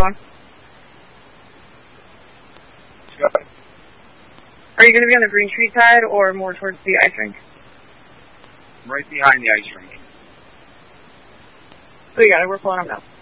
on? Good. Are you going to be on the Green Street side or more towards the ice rink? Right behind the ice rink. We got it. We're pulling up now.